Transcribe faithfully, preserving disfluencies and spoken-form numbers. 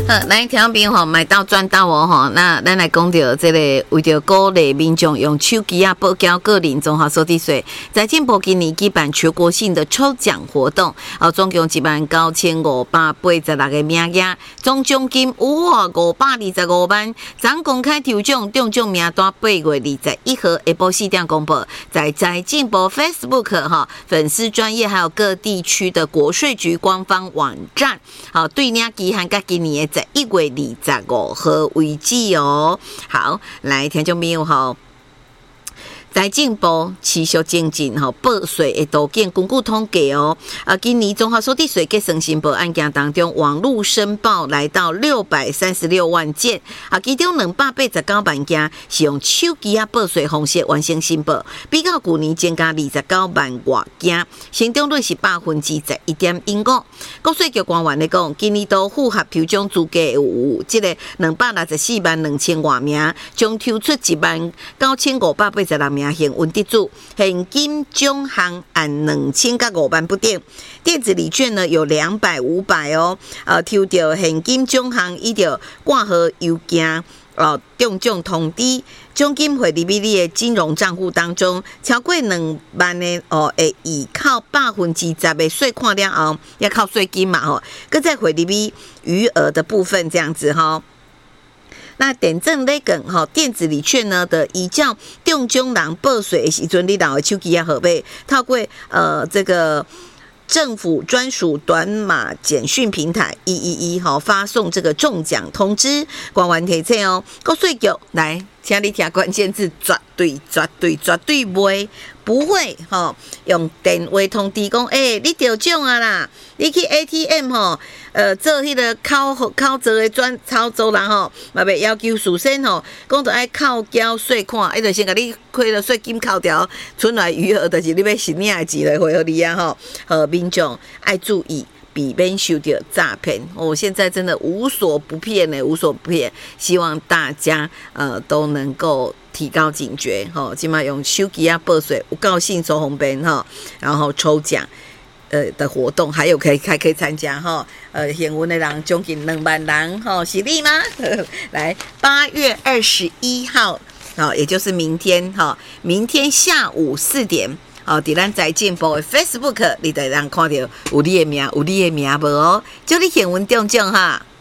呃，来听众朋友吼，买到赚到哦吼。那咱来讲到这个，为着鼓励民众用手机啊报缴个人综合所得税，财政部今年举办全国性的抽奖活动，哦，总共一万九千五百八十六个名额，总奖金有五百二十五万。昨公开抽奖，中奖名单八月二十一号下晡四点公布，在财政部 Facebook 哈粉丝专页，还有各地区的国税局官方网站，好对领期限甲今年的十一月二十五号为止哦。好，来听众朋友吼。财政部持续精进吼报税的途径，根据统计哦，啊，今年综合所得税计算申报案件当中，网络申报来到六百三十六万件，啊，其中两百八十九万件是用手机啊报税方式完成申报，比较去年增加二十九万外件，成长率是百分之十一点一五。国税局官员来讲，今年度符合抽奖资格有这个两百六十四万两千外名，将抽出一万九千五百八十六名幸运得主，现金奖项按两千到五万不等。电子礼券呢有两百、五百哦，呃，抽到现金奖项，伊就挂号邮件。哦，中奖通知奖金汇入你的金融账户当中，超过两万的哦，会依靠百分之十的税款了后，要靠税金嘛吼，搁再汇入你余额的部分这样子哈。那点证那个哈电子礼券呢的依照中奖人报税的时阵，你若的手机也好备，透过呃这个。政府专属短码简讯平台一一一哈发送这个中奖通知，官员提醒哦，国税局来，请你听关键字，绝对绝对绝对袂不会哈、哦、用电话通知讲，哎、欸，你得奖啊啦，你去 A T M 吼、哦，呃，做迄个考考做的转操作人吼，嘛袂要求事先吼，讲着爱扣缴税款，伊就先甲你开了税金扣掉，存来余额就是你要申领的钱来回互你啊吼，呃，民众爱注意。避免受到诈骗，我、哦、现在真的无所不骗呢，无所不骗。希望大家呃都能够提高警觉，哈、哦，起码用手机啊报税，有高兴收红边哈，然后抽奖呃的活动，还有可以还可以参加哈、哦，呃，幸运的人奖金两万人，哈、哦，是你吗？来，八月二十一号，好、哦，也就是明天哈、哦，明天下午四点。哦，伫咱财政部的 Facebook， 你就能看到有你的名，有你的名无哦，祝你幸运中奖哈！